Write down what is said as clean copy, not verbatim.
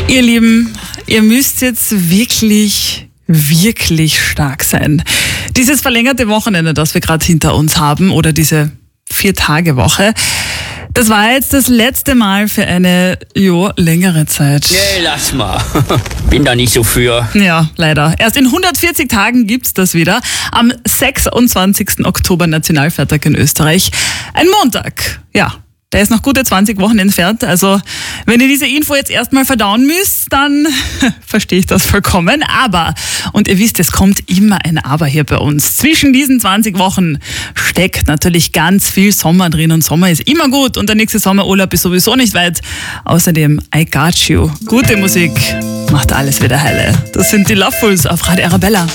Ihr Lieben, ihr müsst jetzt wirklich stark sein. Dieses verlängerte Wochenende, das wir gerade hinter uns haben, oder diese 4-Tage-Woche, das war jetzt das letzte Mal für eine längere Zeit. Nee, lass mal. Bin da nicht so für. Ja, leider. Erst in 140 Tagen gibt's das wieder. Am 26. Oktober, Nationalfeiertag in Österreich. Ein Montag. Ja, der ist noch gute 20 Wochen entfernt. Also, wenn ihr diese Info jetzt erstmal verdauen müsst, dann verstehe ich das vollkommen. Aber, und ihr wisst, es kommt immer ein Aber hier bei uns. Zwischen diesen 20 Wochen steckt natürlich ganz viel Sommer drin. Und Sommer ist immer gut. Und der nächste Sommerurlaub ist sowieso nicht weit. Außerdem, I Got You. Gute Musik macht alles wieder heile. Das sind die Lovefuls auf Radio Arabella.